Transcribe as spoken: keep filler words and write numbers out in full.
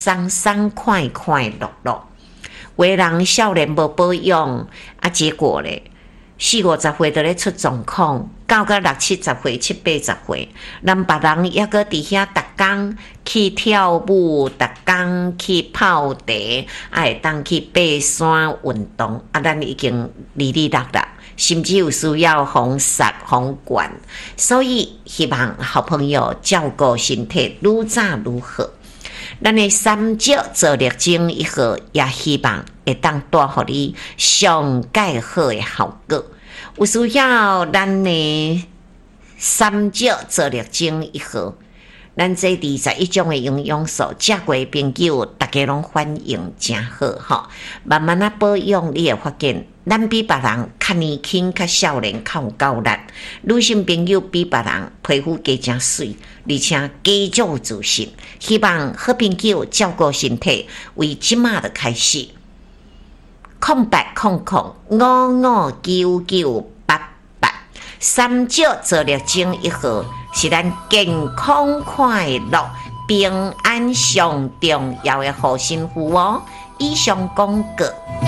爽爽快快乐乐。有的人少年无保养，啊，结果咧，四五十岁就咧出状况，到到六七十岁、七八十岁，咱别人抑搁伫遐逐工去跳舞，逐工去泡茶，啊，会当去爬山运动，啊，咱已经离离落落，甚至有需要防晒、防寒，所以希望好朋友照顾身体愈早愈好。咱的三招做热精一号，也希望会当带互你上介好的效果。有需要咱的三招做热精一号，咱这二十一种的营养素，食过的朋友大家拢反应真好吼。慢慢啊保养，你会发现咱比别人较年轻、较少年、较有够力。女性朋友比别人皮肤加真水，而且加足自信。希望好朋友照顾身体，为即马的开始。空白空空五五九九八八，三招做热精一号，是咱健康快乐、平安上重要的护身符哦。以上广告。